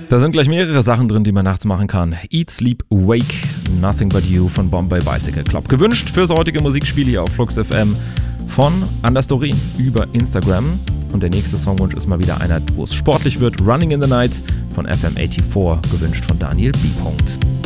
Da sind gleich mehrere Sachen drin, die man nachts machen kann. Eat, Sleep, Wake, Nothing But You von Bombay Bicycle Club. Gewünscht fürs heutige Musikspiel hier auf Flux FM von Anders Dorin über Instagram. Und der nächste Songwunsch ist mal wieder einer, wo es sportlich wird. Running in the Night von FM84, gewünscht von Daniel B.